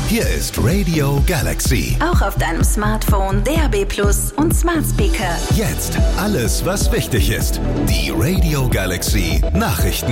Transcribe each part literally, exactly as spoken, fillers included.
Hier ist Radio Galaxy. Auch auf deinem Smartphone, D A B Plus und Smart Speaker. Jetzt alles, was wichtig ist. Die Radio Galaxy Nachrichten.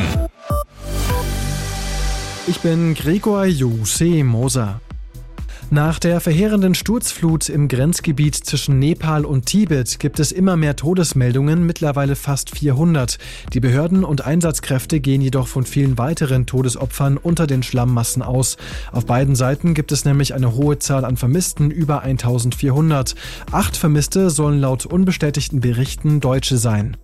Ich bin Gregor Jose Moser. Nach der verheerenden Sturzflut im Grenzgebiet zwischen Nepal und Tibet gibt es immer mehr Todesmeldungen, mittlerweile fast vierhundert. Die Behörden und Einsatzkräfte gehen jedoch von vielen weiteren Todesopfern unter den Schlammmassen aus. Auf beiden Seiten gibt es nämlich eine hohe Zahl an Vermissten, über eintausendvierhundert. Acht Vermisste sollen laut unbestätigten Berichten Deutsche sein.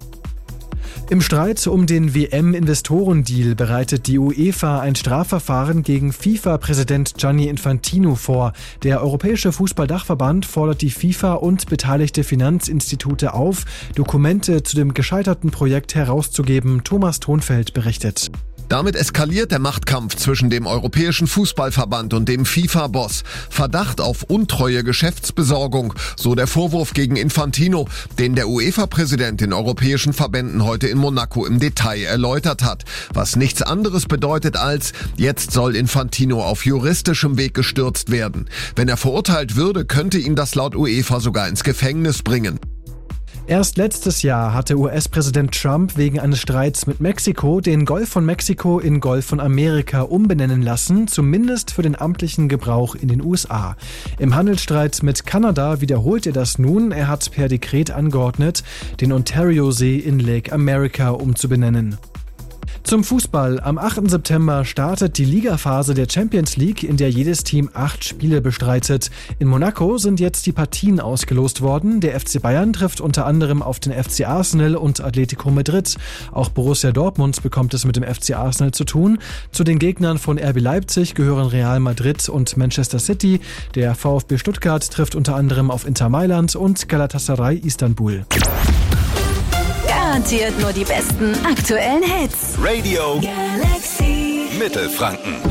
Im Streit um den W M-Investorendeal bereitet die UEFA ein Strafverfahren gegen FIFA-Präsident Gianni Infantino vor. Der Europäische Fußballdachverband fordert die FIFA und beteiligte Finanzinstitute auf, Dokumente zu dem gescheiterten Projekt herauszugeben. Thomas Thonfeld berichtet. Damit eskaliert der Machtkampf zwischen dem Europäischen Fußballverband und dem FIFA-Boss. Verdacht auf untreue Geschäftsbesorgung, so der Vorwurf gegen Infantino, den der UEFA-Präsident den europäischen Verbänden heute in Monaco im Detail erläutert hat. Was nichts anderes bedeutet als, jetzt soll Infantino auf juristischem Weg gestürzt werden. Wenn er verurteilt würde, könnte ihn das laut UEFA sogar ins Gefängnis bringen. Erst letztes Jahr hatte U S-Präsident Trump wegen eines Streits mit Mexiko den Golf von Mexiko in Golf von Amerika umbenennen lassen, zumindest für den amtlichen Gebrauch in den U S A. Im Handelsstreit mit Kanada wiederholt er das nun. Er hat per Dekret angeordnet, den Ontario-See in Lake America umzubenennen. Zum Fußball. Am achten September startet die Ligaphase der Champions League, in der jedes Team acht Spiele bestreitet. In Monaco sind jetzt die Partien ausgelost worden. Der F C Bayern trifft unter anderem auf den F C Arsenal und Atletico Madrid. Auch Borussia Dortmund bekommt es mit dem F C Arsenal zu tun. Zu den Gegnern von R B Leipzig gehören Real Madrid und Manchester City. Der VfB Stuttgart trifft unter anderem auf Inter Mailand und Galatasaray Istanbul. Garantiert nur die besten aktuellen Hits. Radio Galaxy. Mittelfranken.